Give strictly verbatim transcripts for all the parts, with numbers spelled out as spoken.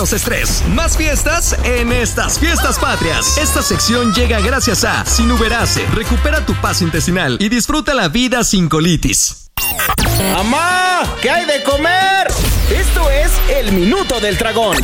menos estrés, más fiestas en estas fiestas patrias. Esta sección llega gracias a Sinuberase. Recupera tu paz intestinal y disfruta la vida sin colitis. ¡Mamá! ¿Qué hay de comer? Esto es el Minuto del Dragón.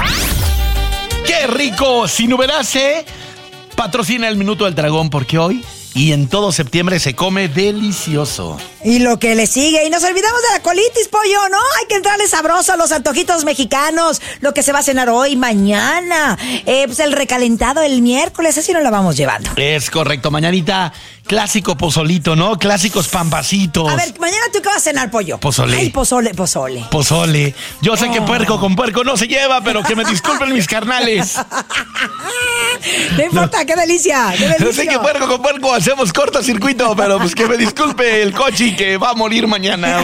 ¡Qué rico! Sinuberase patrocina el Minuto del Dragón porque hoy y en todo septiembre se come delicioso. Y lo que le sigue. Y nos olvidamos de la colitis, pollo, ¿no? Hay que entrarle sabroso a los antojitos mexicanos. Lo que se va a cenar hoy, mañana. Eh, pues el recalentado el miércoles. Así nos la vamos llevando. Es correcto. Mañanita, clásico pozolito, ¿no? Clásicos pambacitos. A ver, mañana tú qué vas a cenar, pollo. Pozole. Ay, pozole, pozole. Pozole. Yo sé oh. que puerco con puerco no se lleva, pero que me disculpen mis carnales. No importa, no. qué delicia, qué delicia. Yo sé que puerco con puerco hacemos cortocircuito, pero pues que me disculpe el cochi que va a morir mañana.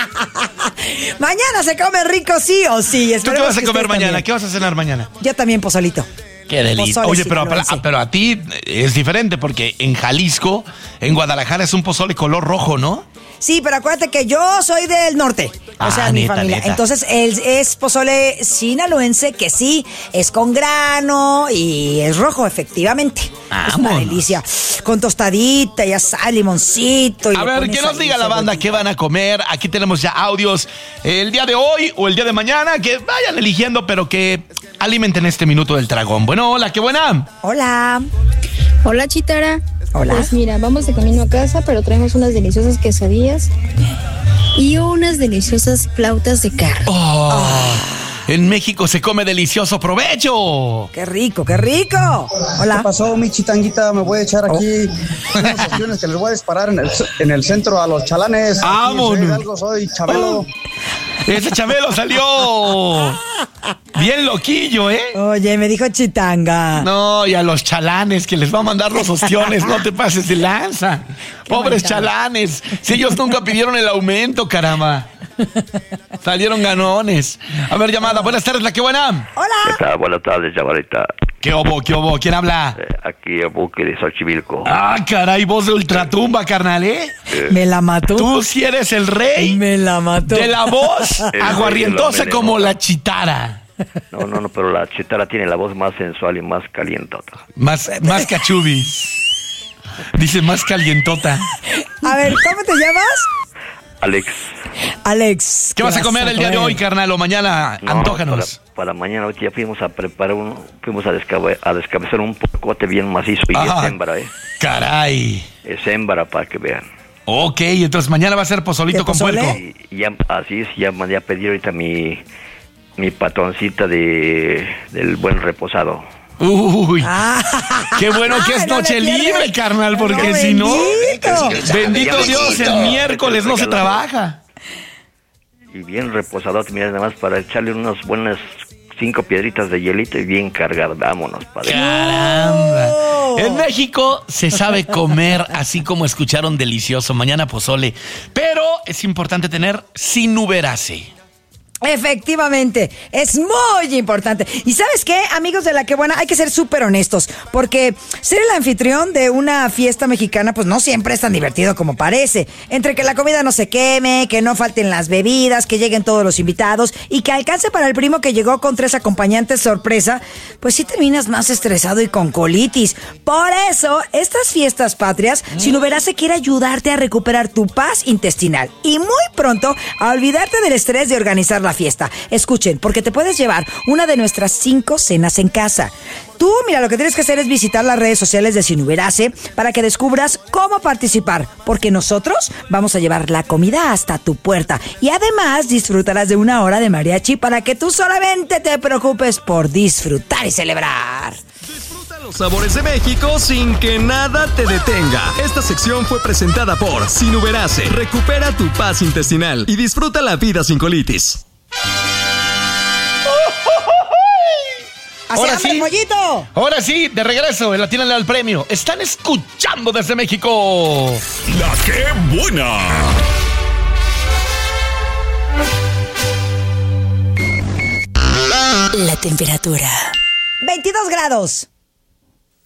Mañana se come rico sí o sí. ¿Tú qué vas a comer mañana? También. ¿Qué vas a cenar mañana? Yo también pozolito. Qué delicia. Oye, pero a, pero a ti es diferente porque en Jalisco, en Guadalajara es un pozole color rojo, ¿no? Sí, pero acuérdate que yo soy del norte, o sea, ah, mi neta, familia. Neta. Entonces, él es pozole sinaloense que sí, es con grano y es rojo, efectivamente. Vámonos. Es una delicia. Con tostadita, ya sal, limoncito. Y a ver, que nos diga la banda qué van a comer. Aquí tenemos ya audios el día de hoy o el día de mañana. Que vayan eligiendo, pero que alimenten este Minuto del Dragón. Bueno, hola, qué buena. Hola. Hola, Chitara. Hola. Pues mira, vamos de camino a casa, pero traemos unas deliciosas quesadillas y unas deliciosas flautas de carne. Oh, oh. En México se come delicioso. ¡Provecho! ¡Qué rico, qué rico! Hola. ¿Qué pasó, mi chitanguita? Me voy a echar aquí oh. unas opciones que les voy a disparar en el, en el centro a los chalanes. ¡Vámonos! Soy algo, soy Chabelo. Oh. Ese Chabelo salió bien loquillo, ¿eh? Oye, me dijo chitanga. No, y a los chalanes que les va a mandar los ostiones, no te pases de lanza. Pobres maldad. Chalanes, si ellos nunca pidieron el aumento, caramba. Salieron ganones. A ver, llamada, buenas tardes, la que buena. Hola. ¿Qué tal? Buenas tardes, llamadita. ¿Qué obo, qué obo? ¿Quién habla? Eh, aquí el buque de Xochimilco. Ah, caray, voz de ultratumba, carnal, ¿eh? eh. Me la mató. Tú sí eres el rey. Me la mató. De la voz aguarrientosa como la chitara. No, no, no, pero la chitara tiene la voz más sensual y más calientota. Más, más cachubis. Dice más calientota. A ver, ¿cómo te llamas? Alex. Alex. ¿Qué, ¿Qué vas a comer el día de hoy, carnal, o mañana? No, antójanos. Para, para mañana, hoy ya fuimos a preparar un, fuimos a, descabe, a descabezar un pocote bien macizo y Ajá. es hembra, ¿eh? Caray. Es hembra para que vean. Ok, entonces mañana va a ser pozolito con pozole? puerco. Y ya, así es, ya mandé a pedir ahorita mi, mi patroncita de, del buen reposado. Uy, ah, qué bueno que es no noche libre, carnal, porque no, si no, bendito, bendito Dios, el miércoles no se trabaja. Y bien reposado, mira, nada más para echarle unas buenas cinco piedritas de hielito y bien cargado, vámonos, padre. Caramba. En México se sabe comer así como escucharon delicioso, mañana pozole, pero es importante tener Sinuberase. Efectivamente, es muy importante. ¿Y sabes qué, amigos de La Que Buena? Hay que ser súper honestos, porque ser el anfitrión de una fiesta mexicana pues no siempre es tan divertido como parece. Entre que la comida no se queme, que no falten las bebidas, que lleguen todos los invitados y que alcance para el primo que llegó con tres acompañantes sorpresa, pues sí terminas más estresado y con colitis. Por eso, estas fiestas patrias, Sinuberase quiere ayudarte a recuperar tu paz intestinal y muy pronto a olvidarte del estrés de organizar la fiesta. Escuchen, porque te puedes llevar una de nuestras cinco cenas en casa. Tú, mira, lo que tienes que hacer es visitar las redes sociales de Sinuberase para que descubras cómo participar, porque nosotros vamos a llevar la comida hasta tu puerta y además disfrutarás de una hora de mariachi para que tú solamente te preocupes por disfrutar y celebrar. Disfruta los sabores de México sin que nada te detenga. Esta sección fue presentada por Sinuberase. Recupera tu paz intestinal y disfruta la vida sin colitis. Ahora sí, pollito. Ahora sí, de regreso en la tienda del premio. Están escuchando desde México. La Que Buena. La temperatura. veintidós grados.